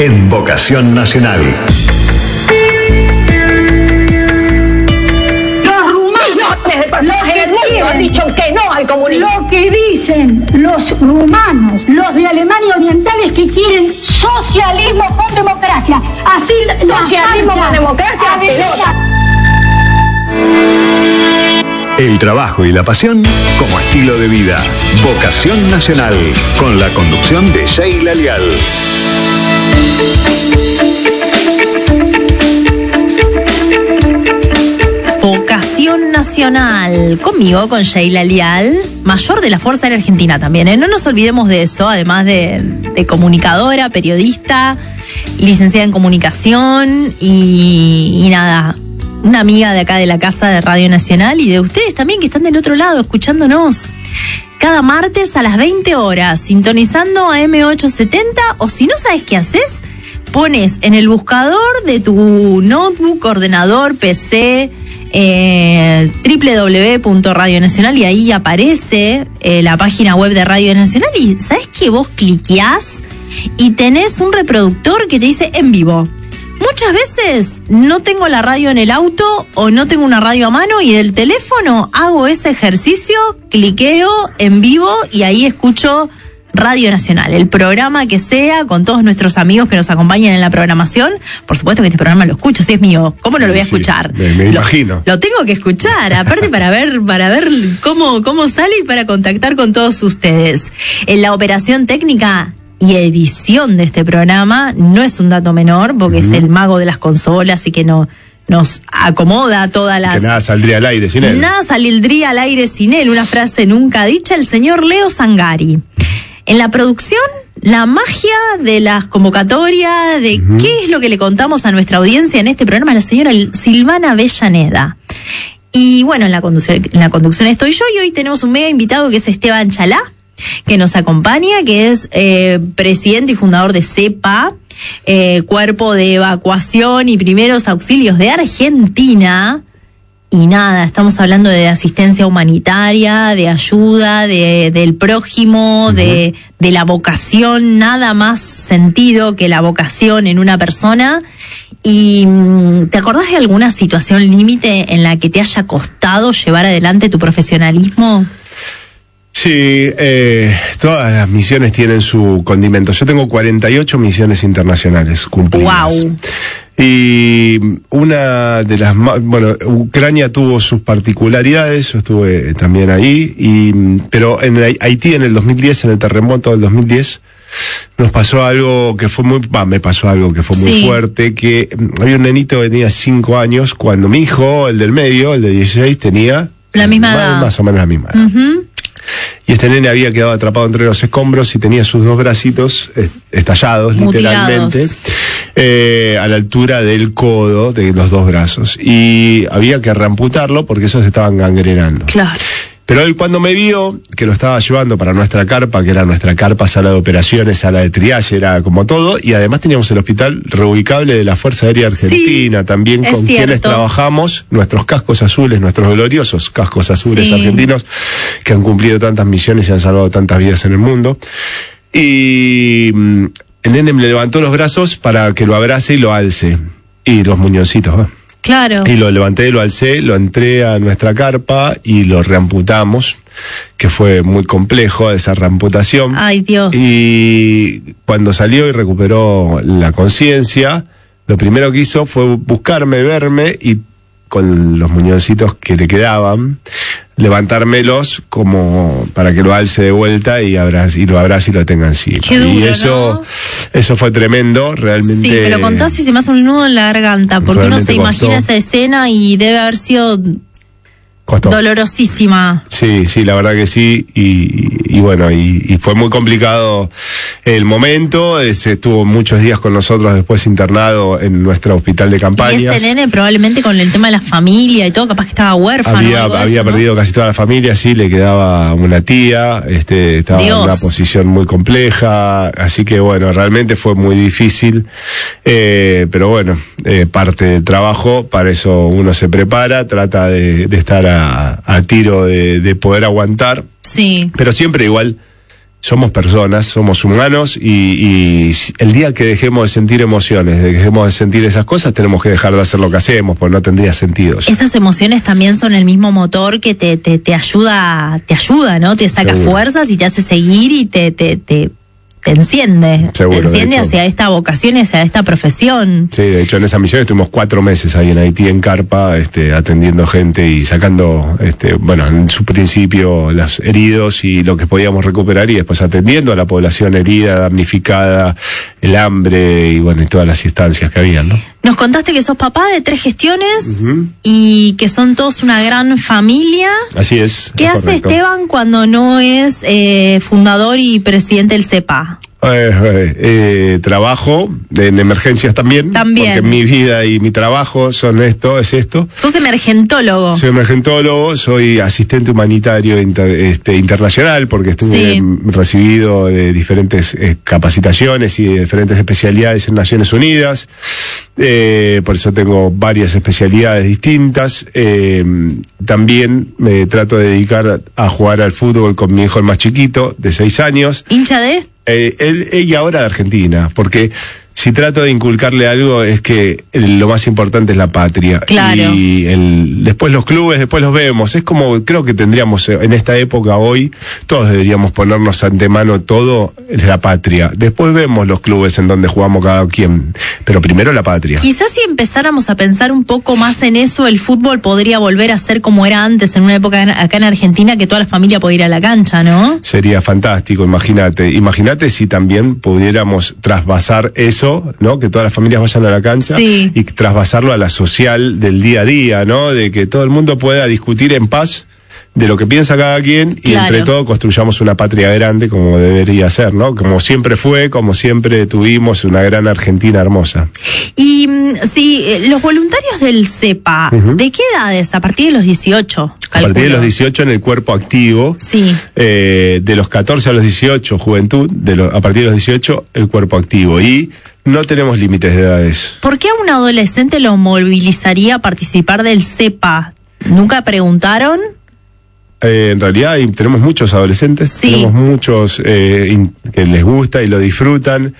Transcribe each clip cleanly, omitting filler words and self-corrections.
en Vocación Nacional. Los rumanos han dicho que no al comunismo. Lo que dicen los rumanos, los de Alemania Oriental, es que quieren socialismo con democracia. Así, socialismo con democracia. El trabajo y la pasión como estilo de vida. Vocación Nacional, con la conducción de Sheila Leal. Vocación Nacional, conmigo, con Sheila Leal, mayor de la Fuerza Aérea Argentina también, ¿eh? No nos olvidemos de eso, además de comunicadora, periodista, licenciada en comunicación y nada, una amiga de acá de la casa de Radio Nacional y de ustedes también que están del otro lado escuchándonos. Cada martes a las 20 horas, sintonizando a M870, o si no sabes qué haces, pones en el buscador de tu notebook, ordenador, PC, www.Radio Nacional, y ahí aparece la página web de Radio Nacional, y ¿sabes que vos cliqueás y tenés un reproductor que te dice en vivo? Muchas veces no tengo la radio en el auto o no tengo una radio a mano, y del teléfono hago ese ejercicio, cliqueo en vivo y ahí escucho Radio Nacional, el programa que sea, con todos nuestros amigos que nos acompañan en la programación. Por supuesto que este programa lo escucho, si es mío, ¿cómo no lo voy a escuchar? Me imagino. Lo tengo que escuchar, aparte para ver cómo sale y para contactar con todos ustedes. En la operación técnica y edición de este programa no es un dato menor, porque es el mago de las consolas y que nos acomoda todas las... Que nada saldría al aire sin él. Nada saldría al aire sin él, una frase nunca dicha, el señor Leo Zangari. En la producción, la magia de las convocatorias, de qué es lo que le contamos a nuestra audiencia en este programa, la señora Silvana Avellaneda. Y bueno, en la conducción estoy yo, y hoy tenemos un mega invitado que es Esteban Chalá, que nos acompaña, que es presidente y fundador de CEPA, Cuerpo de Evacuación y Primeros Auxilios de Argentina. Y nada, estamos hablando de asistencia humanitaria, de ayuda, del prójimo, de la vocación, nada más sentido que la vocación en una persona. ¿Y te acordás de alguna situación límite en la que te haya costado llevar adelante tu profesionalismo? Sí, todas las misiones tienen su condimento. Yo tengo 48 misiones internacionales cumplidas. ¡Wow! Y una de las más... Bueno, Ucrania tuvo sus particularidades, yo estuve también ahí, pero en Haití en el 2010, en el terremoto del 2010, nos pasó algo que fue me pasó algo que fue muy fuerte, que había un nenito que tenía 5 años, cuando mi hijo, el del medio, el de 16, tenía... La misma edad. Más o menos la misma edad. Y este nene había quedado atrapado entre los escombros y tenía sus 2 bracitos estallados, mutilados, literalmente, a la altura del codo de los 2 brazos. Y había que reamputarlo porque esos estaban gangrenando. Claro. Pero él, cuando me vio que lo estaba llevando para nuestra carpa, que era nuestra carpa, sala de operaciones, sala de triaje, era como todo, y además teníamos el hospital reubicable de la Fuerza Aérea Argentina, también con quienes trabajamos, nuestros cascos azules, nuestros gloriosos cascos azules argentinos, que han cumplido tantas misiones y han salvado tantas vidas en el mundo. Y el nene me levantó los brazos para que lo abrace y lo alce, y los muñoncitos, ¿eh? Claro. Y lo levanté, lo alcé, lo entré a nuestra carpa y lo reamputamos, que fue muy complejo esa reamputación. Ay, Dios. Y cuando salió y recuperó la conciencia, lo primero que hizo fue buscarme, verme, y con los muñoncitos que le quedaban, levantármelos como para que lo alce de vuelta y lo abrace y lo tenga encima. Qué duro, y eso, ¿no? Eso fue tremendo, realmente. Sí, pero contás y se me hace un nudo en la garganta, porque uno se imagina esa escena y debe haber sido dolorosísima. Sí, la verdad que sí, y bueno, y fue muy complicado el momento. Estuvo muchos días con nosotros después internado en nuestro hospital de campañas. Y ese nene probablemente con el tema de la familia y todo, capaz que estaba huérfano. Había perdido casi toda la familia, sí, le quedaba una tía, estaba en una posición muy compleja, así que bueno, realmente fue muy difícil, pero bueno, parte del trabajo, para eso uno se prepara, trata de estar a tiro de poder aguantar. Sí. Pero siempre igual somos personas, somos humanos y el día que dejemos de sentir emociones, dejemos de sentir esas cosas, tenemos que dejar de hacer lo que hacemos, porque no tendría sentido. Esas emociones también son el mismo motor que te ayuda, ¿no? Te saca fuerzas y te hace seguir y te enciende. Seguro, te enciende hacia esta vocación y hacia esta profesión. Sí, de hecho en esa misión estuvimos 4 meses ahí en Haití en carpa, atendiendo gente y sacando, en su principio los heridos y lo que podíamos recuperar, y después atendiendo a la población herida, damnificada, el hambre y y todas las instancias que había, ¿no? Nos contaste que sos papá de 3 gestiones y que son todos una gran familia. Así es. ¿Qué hace Esteban cuando no es fundador y presidente del CEPA? Trabajo en emergencias también. Porque mi vida y mi trabajo es esto. Sos emergentólogo. Soy emergentólogo, soy asistente humanitario internacional, porque estuve recibido de diferentes capacitaciones y de diferentes especialidades en Naciones Unidas. Por eso tengo varias especialidades distintas. También me trato de dedicar a jugar al fútbol con mi hijo el más chiquito, de 6 años. ¿Hincha de? Ella ahora de Argentina, porque si trato de inculcarle algo es que lo más importante es la patria. Claro. Y después los clubes, después los vemos. Es como, creo que tendríamos en esta época hoy, todos deberíamos ponernos antemano todo es la patria. Después vemos los clubes en donde jugamos cada quien, pero primero la patria. Quizás si empezáramos a pensar un poco más en eso, el fútbol podría volver a ser como era antes, en una época acá en Argentina, que toda la familia podía ir a la cancha, ¿no? Sería fantástico, imagínate si también pudiéramos trasvasar eso, ¿no? Que todas las familias vayan a la cancha y trasvasarlo a la social del día a día, ¿no? De que todo el mundo pueda discutir en paz de lo que piensa cada quien y entre todos construyamos una patria grande como debería ser, ¿no? Como siempre fue, como siempre tuvimos una gran Argentina hermosa. Y los voluntarios del CEPA, ¿de qué edades? A partir de los 18. A partir de los 18 en el cuerpo activo. Sí. De los 14 a los 18, juventud. A partir de los 18, el cuerpo activo. Y no tenemos límites de edades. ¿Por qué a un adolescente lo movilizaría a participar del CEPA? ¿Nunca preguntaron? En realidad tenemos muchos adolescentes, tenemos muchos que les gusta y lo disfrutan.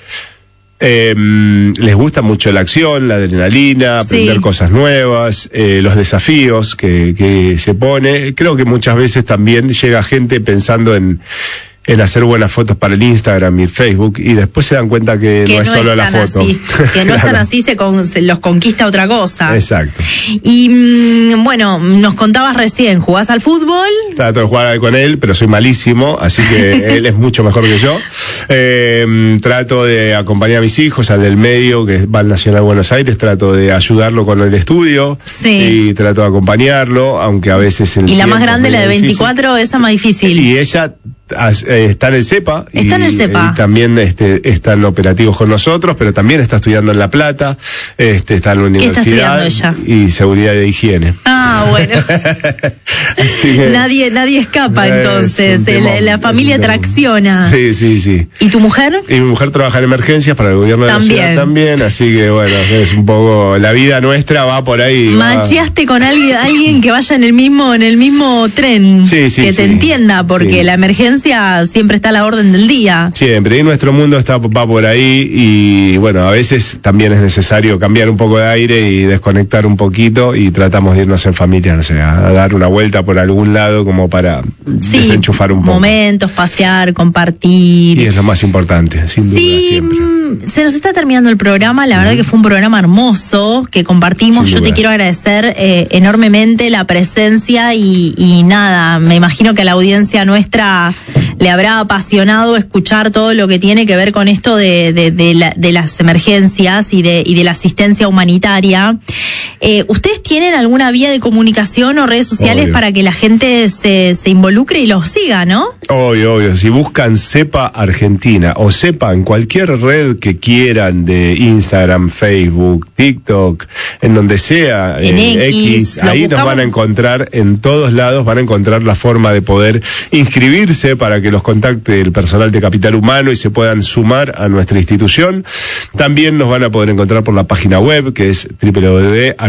Les gusta mucho la acción, la adrenalina, aprender cosas nuevas, los desafíos que se pone. Creo que muchas veces también llega gente pensando en hacer buenas fotos para el Instagram y el Facebook, y después se dan cuenta que no es solo la foto. Así, que no están así, se los conquista otra cosa. Exacto. Y nos contabas recién, ¿jugás al fútbol? Trato de jugar con él, pero soy malísimo, así que él es mucho mejor que yo. Trato de acompañar a mis hijos, al del medio, que va al Nacional Buenos Aires, trato de ayudarlo con el estudio, y trato de acompañarlo, aunque a veces... Y la más grande, la de 24, esa más difícil. Y ella... está en el CEPA. Está en el CEPA. Y también están operativos con nosotros, pero también está estudiando en La Plata, está en la universidad. ¿Qué está estudiando ella? Y seguridad de higiene. Ah, bueno. nadie escapa entonces. La familia tracciona. Sí. ¿Y tu mujer? Y mi mujer trabaja en emergencias para el gobierno de la ciudad también, así que bueno, es un poco, la vida nuestra va por ahí. Macheaste con alguien que vaya en el mismo tren. Que te entienda, porque la emergencia siempre está a la orden del día. Siempre, y nuestro mundo va por ahí, y bueno, a veces también es necesario cambiar un poco de aire y desconectar un poquito, y tratamos de irnos en familia, no sé, a dar una vuelta por algún lado como para desenchufar un poco. Momentos, pasear, compartir. Y es lo más importante, sin duda, siempre. Se nos está terminando el programa, la verdad que fue un programa hermoso que compartimos. Yo te quiero agradecer enormemente la presencia y nada, me imagino que a la audiencia nuestra le habrá apasionado escuchar todo lo que tiene que ver con esto de las emergencias y de la asistencia humanitaria. ¿Ustedes tienen alguna vía de comunicación o redes sociales para que la gente se involucre y los siga, no? Obvio. Si buscan CEPA Argentina o CEPA en cualquier red que quieran, de Instagram, Facebook, TikTok, en donde sea, en X, ahí nos van a encontrar en todos lados, van a encontrar la forma de poder inscribirse para que los contacte el personal de Capital Humano y se puedan sumar a nuestra institución. También nos van a poder encontrar por la página web, que es www.argentina.org.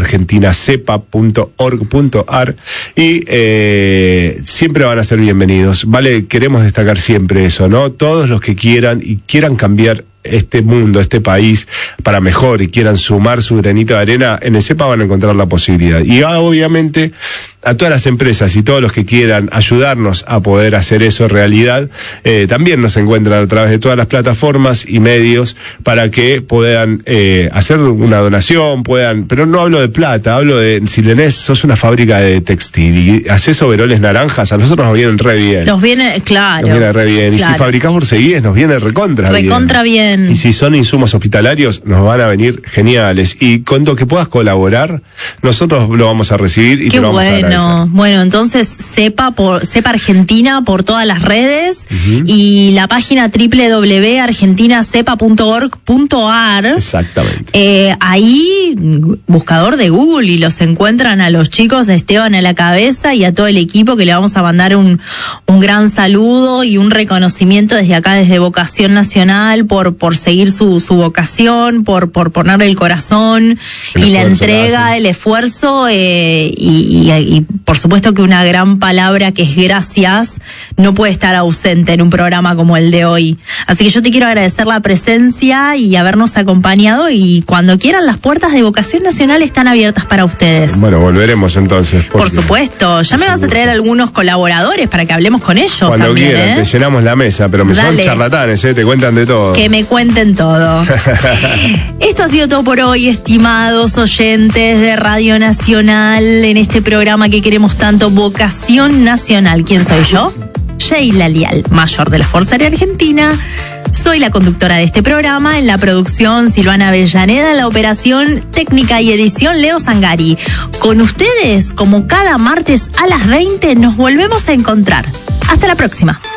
argentinacepa.org.ar y siempre van a ser bienvenidos. Vale, queremos destacar siempre eso, ¿no? Todos los que quieran cambiar este mundo, este país para mejor y quieran sumar su granito de arena, en el CEPA van a encontrar la posibilidad. Y obviamente a todas las empresas y todos los que quieran ayudarnos a poder hacer eso realidad, también nos encuentran a través de todas las plataformas y medios para que puedan hacer una donación, pero no hablo de plata, hablo de, si sos una fábrica de textil y haces overoles naranjas, a nosotros nos vienen re bien. Nos viene, claro. Nos viene re bien. Claro. Y si fabricás borceguíes, nos viene recontra bien. Y si son insumos hospitalarios, nos van a venir geniales. Y con lo que puedas colaborar, nosotros lo vamos a recibir y te lo vamos a agradecer. Bueno, CEPA Argentina por todas las redes y la página www.argentinacepa.org.ar. Exactamente. Ahí, buscador de Google, y los encuentran a los chicos de Esteban a la cabeza y a todo el equipo, que le vamos a mandar un gran saludo y un reconocimiento desde acá, desde Vocación Nacional, por seguir su vocación, por ponerle el corazón y la entrega, el esfuerzo, y por supuesto que una gran palabra que es gracias no puede estar ausente en un programa como el de hoy. Así que yo te quiero agradecer la presencia y habernos acompañado, y cuando quieran, las puertas de Vocación Nacional están abiertas para ustedes. Bueno, volveremos entonces. Por supuesto, ya me vas a traer algunos colaboradores para que hablemos con ellos. Cuando también, quieran, te llenamos la mesa, pero son charlatanes, te cuentan de todo. Que me cuenten todo. Esto ha sido todo por hoy, estimados oyentes de Radio Nacional, en este programa que queremos tanto, Vocación Nacional. ¿Quién soy yo? Sheila Lial, mayor de la Fuerza Aérea Argentina. Soy la conductora de este programa. En la producción, Silvana Avellaneda. En la operación técnica y edición, Leo Sangari. Con ustedes, como cada martes a las 20, nos volvemos a encontrar. Hasta la próxima.